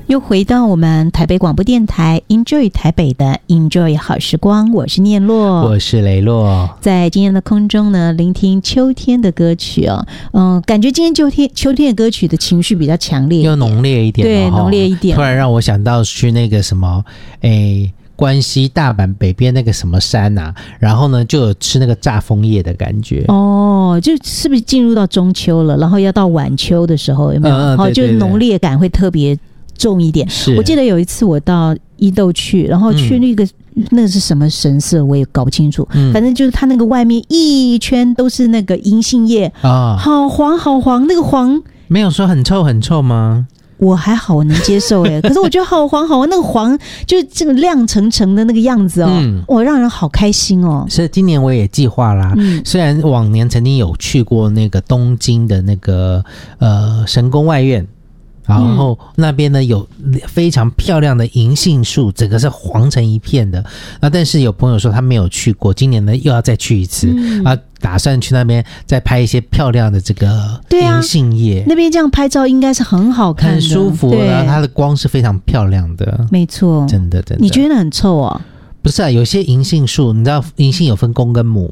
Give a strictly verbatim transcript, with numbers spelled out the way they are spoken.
又回到我们台北广播电台 Enjoy 台北的 Enjoy 好时光，我是念洛， 我是雷洛。 在今天的空中呢，聆听秋天的歌曲哦，嗯、呃，感觉今天秋天秋天的歌曲的情绪比较强烈， 又浓烈一点， 对，浓烈一点。 突然让我想到去那个什么，诶。关西大阪北边那个什么山啊，然后呢就有吃那个炸枫叶的感觉哦，就是不是进入到中秋了，然后要到晚秋的时候有没有？ 嗯嗯、对对对， 就是浓烈感会特别重一点。 是， 我记得有一次我到伊豆去，然后去那个、嗯、那个是什么神社我也搞不清楚、嗯、反正就是它那个外面一圈都是那个银杏叶啊，好黄好黄，那个黄没有说很臭很臭吗？ 我还好，我能接受哎，可是我觉得好黄好黄，那个黄就是这个亮澄澄的那个样子哦，嗯，我让人好开心哦。 所以今年我也计划啦、嗯，虽然往年曾经有去过那个东京的那个呃神宫外苑。然后那边呢有非常漂亮的银杏树，整个是黄成一片的。那但是有朋友说他没有去过，今年呢又要再去一次，嗯、啊，打算去那边再拍一些漂亮的这个银杏叶。 啊、那边这样拍照应该是很好看的， 很舒服，然后它的光是非常漂亮的， 没错， 真的真的。 你觉得很臭啊？ 不是啊，有些银杏树，你知道银杏有分公跟母。